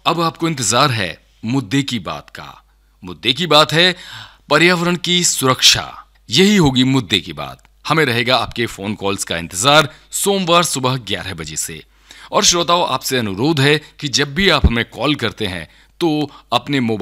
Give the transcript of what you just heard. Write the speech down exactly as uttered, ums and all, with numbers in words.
अब आपको इंतजार है मुद्दे की बात का। मुद्दे की बात है पर्यावरण की सुरक्षा। यही होगी मुद्दे की बात। हमें रहेगा आपके फोन कॉल्स का इंतजार सोमवार सुबह ग्यारह बजे से। और श्रोताओं, आपसे अनुरोध है कि जब भी आप हमें कॉल करते हैं तो अपने मोबाइल